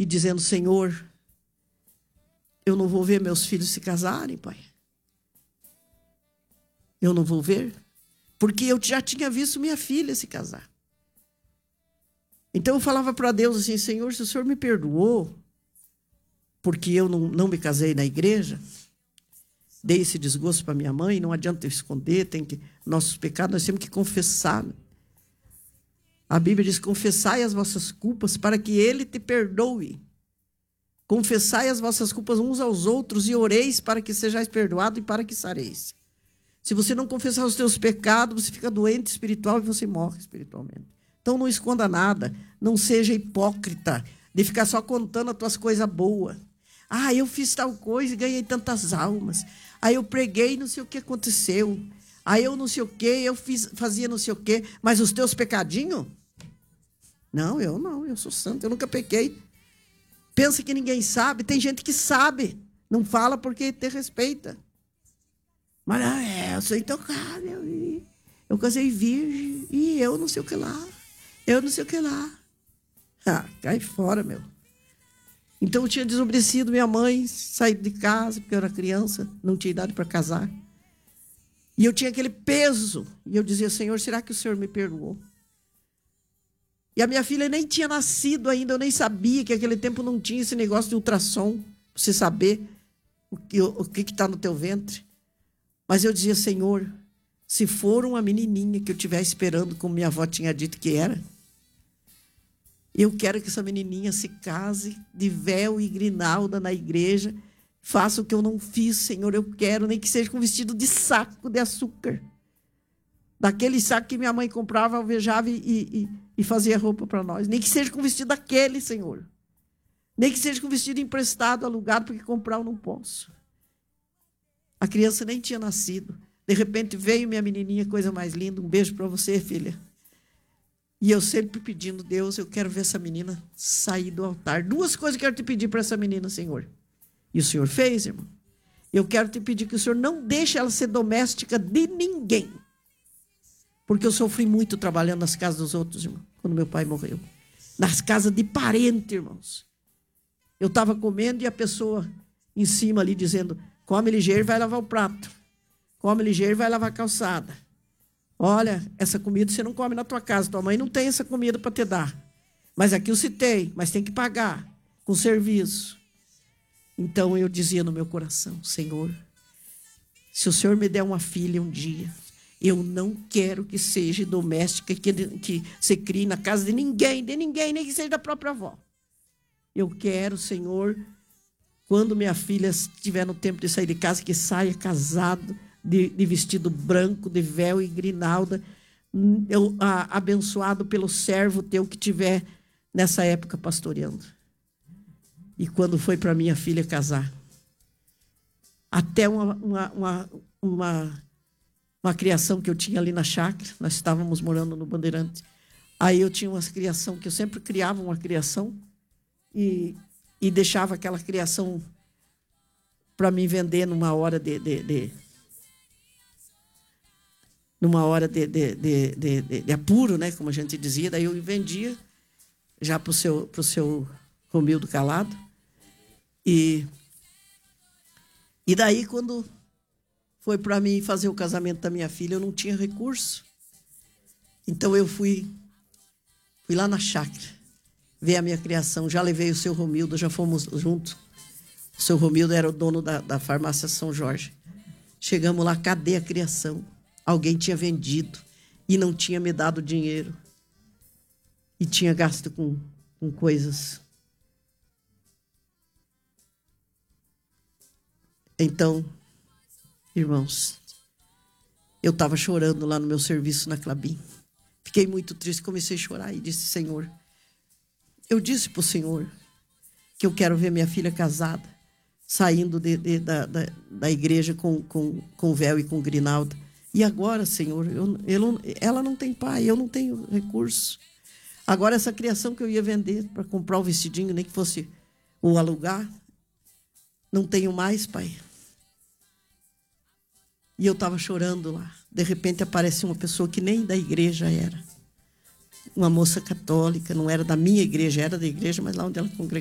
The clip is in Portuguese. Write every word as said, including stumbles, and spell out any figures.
e dizendo: Senhor, eu não vou ver meus filhos se casarem, Pai. Eu não vou ver, porque eu já tinha visto minha filha se casar. Então eu falava para Deus assim: Senhor, se o Senhor me perdoou, porque eu não, não me casei na igreja, dei esse desgosto para minha mãe, não adianta eu esconder, tem que, nossos pecados nós temos que confessar. A Bíblia diz: confessai as vossas culpas para que Ele te perdoe. Confessai as vossas culpas uns aos outros e oreis para que sejais perdoados e para que sareis. Se você não confessar os teus pecados, você fica doente espiritual e você morre espiritualmente. Então não esconda nada, não seja hipócrita de ficar só contando as tuas coisas boas. Ah, eu fiz tal coisa e ganhei tantas almas. Aí eu preguei, não sei o que aconteceu. Aí eu não sei o que, eu fiz, fazia não sei o que. Mas os teus pecadinhos? Não, eu não, eu sou santo, eu nunca pequei. Pensa que ninguém sabe, tem gente que sabe. Não fala porque te respeita. Mas ah, é, eu sou intocável. Eu, eu casei virgem e eu não sei o que lá. Eu não sei o que lá. Ah, cai fora, meu. Então eu tinha desobedecido minha mãe, saído de casa, porque eu era criança, não tinha idade para casar. E eu tinha aquele peso. E eu dizia: Senhor, será que o Senhor me perdoou? E a minha filha nem tinha nascido ainda, eu nem sabia que naquele tempo não tinha esse negócio de ultrassom, para você saber o que o que está no teu ventre. Mas eu dizia: Senhor, se for uma menininha que eu estiver esperando, como minha avó tinha dito que era, eu quero que essa menininha se case de véu e grinalda na igreja, faça o que eu não fiz, Senhor, eu quero, nem que seja com vestido de saco de açúcar. Daquele saco que minha mãe comprava, alvejava e, e, e fazia roupa para nós. Nem que seja com vestido daquele, Senhor. Nem que seja com vestido emprestado, alugado, porque comprar eu não posso. A criança nem tinha nascido. De repente veio minha menininha, coisa mais linda. Um beijo para você, filha. E eu sempre pedindo: Deus, eu quero ver essa menina sair do altar. Duas coisas que eu quero te pedir para essa menina, Senhor. E o Senhor fez, irmão. Eu quero te pedir que o Senhor não deixe ela ser doméstica de ninguém. Porque eu sofri muito trabalhando nas casas dos outros, irmão, quando meu pai morreu. Nas casas de parente, irmãos. Eu estava comendo e a pessoa em cima ali dizendo: come ligeiro e vai lavar o prato. Come ligeiro e vai lavar a calçada. Olha, essa comida você não come na tua casa. Tua mãe não tem essa comida para te dar. Mas aqui eu citei, mas tem que pagar com serviço. Então eu dizia no meu coração: Senhor, se o Senhor me der uma filha um dia, eu não quero que seja doméstica, que, que se crie na casa de ninguém, de ninguém, nem que seja da própria avó. Eu quero, Senhor, quando minha filha estiver no tempo de sair de casa, que saia casado, de, de vestido branco, de véu e grinalda, eu, a, abençoado pelo servo teu que tiver nessa época pastoreando. E quando foi para minha filha casar, até uma, uma, uma, uma, uma criação que eu tinha ali na chácara, nós estávamos morando no Bandeirante, aí eu tinha uma criação, que eu sempre criava uma criação e, e deixava aquela criação para mim vender numa hora de... de, de numa hora de, de, de, de, de, de apuro, né, como a gente dizia. Daí eu vendia já para o seu, pro seu Romildo Calado. E, e daí, quando foi para mim fazer o casamento da minha filha, eu não tinha recurso. Então eu fui, fui lá na chácara ver a minha criação. Já levei o seu Romildo, já fomos juntos. O seu Romildo era o dono da, da farmácia São Jorge. Chegamos lá, cadê a criação? Alguém tinha vendido e não tinha me dado dinheiro. E tinha gasto com, com coisas. Então, irmãos, eu estava chorando lá no meu serviço na Clabin. Fiquei muito triste, comecei a chorar e disse: Senhor, eu disse para o Senhor que eu quero ver minha filha casada, saindo de, de, da, da, da igreja com, com, com véu e com grinalda. E agora, Senhor, eu, eu, ela não tem pai, eu não tenho recurso. Agora essa criação que eu ia vender para comprar o vestidinho, nem que fosse o alugar, não tenho mais, Pai. E eu estava chorando lá. De repente aparece uma pessoa que nem da igreja era. Uma moça católica, não era da minha igreja, era da igreja, mas lá onde ela congregava.